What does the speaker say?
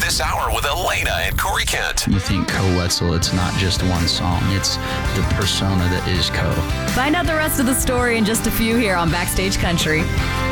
this hour with Elena and Corey Kent. You think Ko Wetzel, it's not just one song, it's the persona that is Ko. Find out the rest of the story in just a few here on Backstage Country.